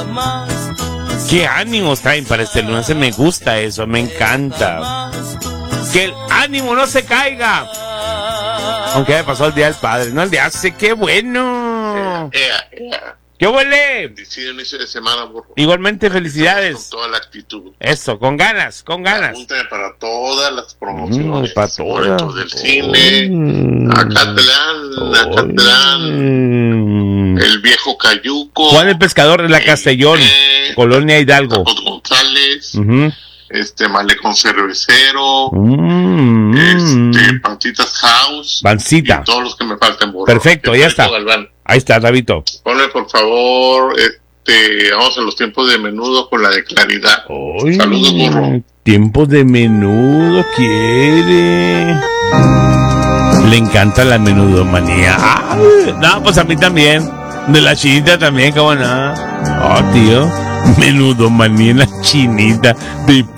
¿Qué ánimos traen para este lunes? Me gusta eso, me encanta. Que el ánimo no se caiga. Aunque ya pasó el Día del Padre, no el día hace, qué bueno. ¿Qué huele? Bendecido inicio de semana, burro. Igualmente, felicidades. Con toda la actitud. Eso, con ganas, con ganas. Apúntame para todas las promociones. Para todas. Del cine, Acatlán, El Viejo Cayuco. Juan el Pescador de la Castellón, Colonia Hidalgo. González. Malecón Cervecero, Pancitas House, Pancita. Y todos los que me falten, burro. Perfecto, ya está. Ahí está, Davito. Ponle por favor, vamos a los tiempos de menudo con la de Claridad. Ay, saludos, burro. Tiempos de menudo quiere. Le encanta la menudomanía. No, pues a mí también. De la chinita también, cómo no. Oh, tío. Menudomanía en la chinita. De